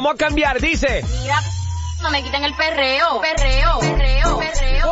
Vamos a cambiar, dice. Mira, no me quiten el perreo, perreo, perreo, perreo.